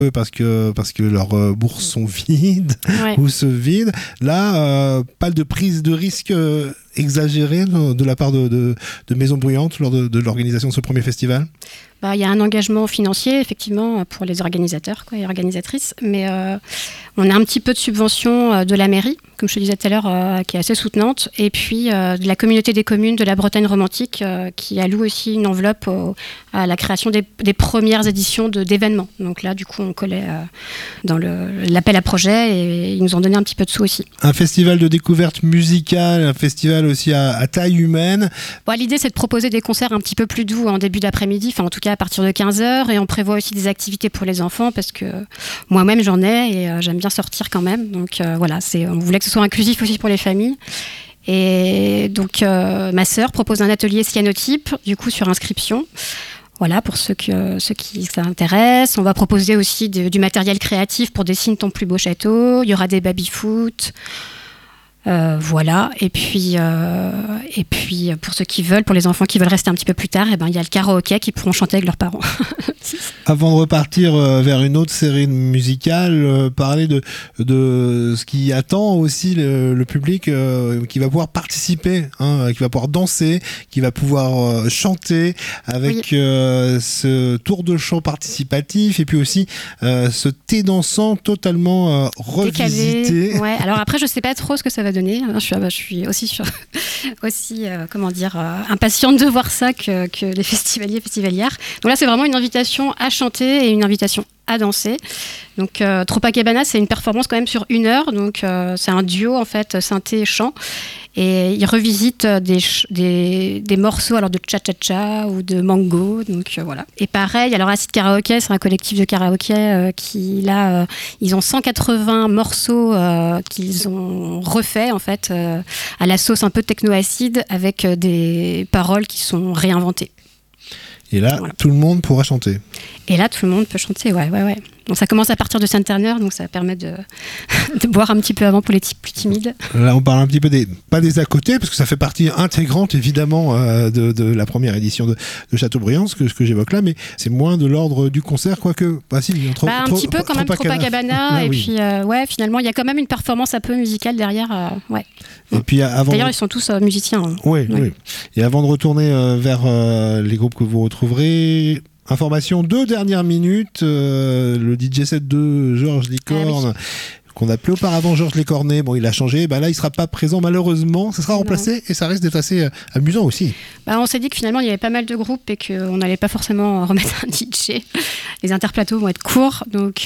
parce que leurs bourses sont vides ou se vident. Là, pas de prise de risque exagérée de la part de Maison Bruyante lors de l'organisation de ce premier festival? Il y a un engagement financier, effectivement, pour les organisateurs et organisatrices, mais on a un petit peu de subvention de la mairie, comme je te disais tout à l'heure, qui est assez soutenante, et puis de la communauté des communes de la Bretagne romantique, qui alloue aussi une enveloppe à la création des premières éditions d'événements. Donc là, du coup, on collait dans l'appel à projet, et ils nous ont donné un petit peu de sous aussi. Un festival de découverte musicale, un festival aussi à taille humaine. L'idée, c'est de proposer des concerts un petit peu plus doux en début d'après-midi, enfin en tout cas à partir de 15h, et on prévoit aussi des activités pour les enfants parce que moi-même j'en ai et j'aime bien sortir quand même, donc on voulait que ce soit inclusif aussi pour les familles. Et donc ma sœur propose un atelier cyanotype du coup sur inscription. Voilà, pour ceux qui s'intéressent. On va proposer aussi du matériel créatif pour Dessine ton plus beau château. Il y aura des baby-foot. Voilà, et puis pour ceux qui veulent, pour les enfants qui veulent rester un petit peu plus tard, il y a le karaoké qui pourront chanter avec leurs parents. Avant de repartir vers une autre série musicale, parler de ce qui attend aussi le public qui va pouvoir participer, qui va pouvoir danser, qui va pouvoir chanter avec ce tour de chant participatif, et puis aussi ce thé dansant totalement revisité. Ouais. Alors après, je sais pas trop ce que ça va donner. Je suis aussi impatiente de voir ça que les festivaliers et festivalières. Donc là, c'est vraiment une invitation à chanter et une invitation à danser. Donc Tropacabana, c'est une performance quand même sur 1 heure. Donc c'est un duo en fait, synthé et chant. Et ils revisitent des morceaux alors de cha-cha-cha ou de mango. Donc voilà. Et pareil, alors Acid Karaoké, c'est un collectif de karaoké qui là, ils ont 180 morceaux qu'ils ont refaits en fait à la sauce un peu techno-acide avec des paroles qui sont réinventées. Et là, tout le monde pourra chanter. Et là, tout le monde peut chanter, ouais. Donc ça commence à partir de Saint-Terner, donc ça permet de boire un petit peu avant pour les types plus timides. Là, on parle un petit peu pas des à côté, parce que ça fait partie intégrante, évidemment, de la première édition de Chateaubriand, ce que j'évoque là, mais c'est moins de l'ordre du concert, quoique... un petit peu quand même, Tropacabana, et puis, finalement, il y a quand même une performance un peu musicale derrière, ouais. Et puis, d'ailleurs, ils sont tous musiciens. Hein. Oui. Et avant de retourner vers les groupes que vous retrouverez... Information de dernière minute, le DJ set de Georges Licorne, qu'on appelait auparavant Georges Lécornet, il a changé, là il sera pas présent malheureusement, ça sera remplacé et ça risque d'être assez amusant aussi. On s'est dit que finalement il y avait pas mal de groupes et qu'on n'allait pas forcément remettre un DJ. Les interplateaux vont être courts, donc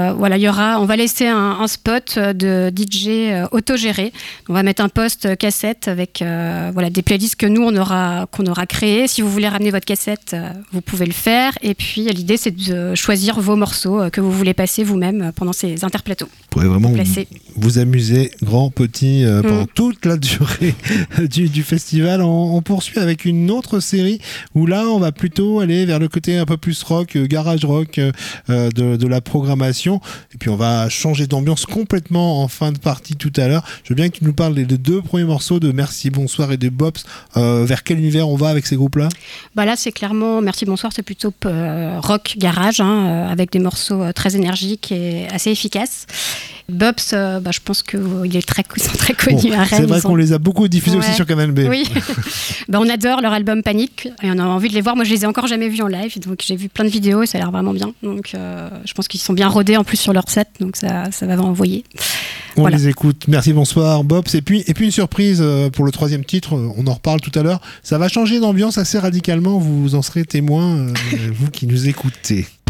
on va laisser un spot de DJ autogéré. On va mettre un post cassette avec des playlists que nous qu'on aura créées. Si vous voulez ramener votre cassette, vous pouvez le faire. Et puis l'idée c'est de choisir vos morceaux que vous voulez passer vous-même pendant ces interplateaux. Vous pourrez vraiment vous amuser grand, petit pendant toute la durée du festival. On poursuit avec une autre série où là on va plutôt aller vers le côté un peu plus rock, garage rock de la programmation, et puis on va changer d'ambiance complètement en fin de partie tout à l'heure. Je veux bien que tu nous parles des 2 premiers morceaux de Merci Bonsoir et de Bops. Vers quel univers on va avec ces groupes là? Là c'est clairement Merci Bonsoir, c'est plutôt rock garage avec des morceaux très énergiques et assez efficaces. Bobs, je pense qu'ils sont très connus à Rennes. C'est vrai qu'on les a beaucoup diffusés aussi sur Canal B. Oui. On adore leur album Panique et on a envie de les voir. Moi, je les ai encore jamais vus en live, donc j'ai vu plein de vidéos et ça a l'air vraiment bien. Donc, je pense qu'ils sont bien rodés en plus sur leur set, donc ça va envoyer. On les écoute. Merci, bonsoir, Bobs. Et puis une surprise pour le 3e titre, on en reparle tout à l'heure. Ça va changer d'ambiance assez radicalement, vous en serez témoin, vous qui nous écoutez.